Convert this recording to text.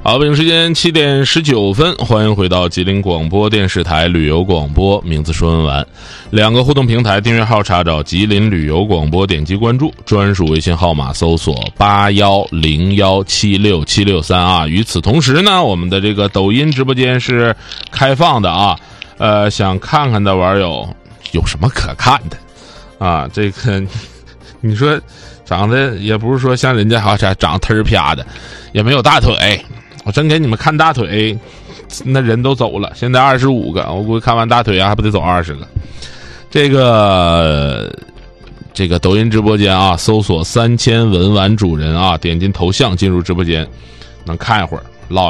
好，北京时间7点19分，欢迎回到吉林广播电视台旅游广播，名字说文玩。2个互动平台订阅号查找吉林旅游广播，点击关注，专属微信号码搜索8101767632啊。与此同时呢，我们的这个抖音直播间是开放的啊。想看看的网友有什么可看的啊？这个你说长得也不是说像人家好像长忒儿啪的，也没有大腿。我真给你们看大腿，那人都走了。现在25个，我估计看完大腿啊，还不得走20个。这个抖音直播间啊，搜索3000文玩主人啊，点进头像进入直播间，能看一会儿。